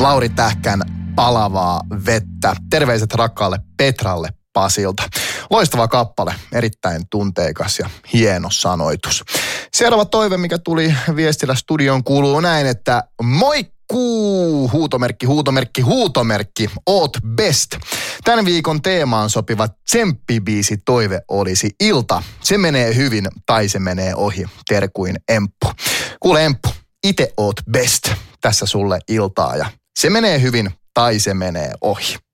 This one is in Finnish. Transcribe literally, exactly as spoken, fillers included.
Lauri Tähkän Palavaa vettä. Terveiset rakkaalle Petralle Pasilta. Loistava kappale, erittäin tunteikas ja hieno sanoitus. Seuraava toive, mikä tuli viestillä studioon, kuuluu näin, että moikkuu, huutomerkki, huutomerkki, huutomerkki, oot best. Tämän viikon teemaan sopiva tsemppibiisi toive olisi ilta. Se menee hyvin tai se menee ohi, terkuin Emppu. Kuule Emppu, ite oot best. Tässä sulle iltaa ja se menee hyvin tai se menee ohi.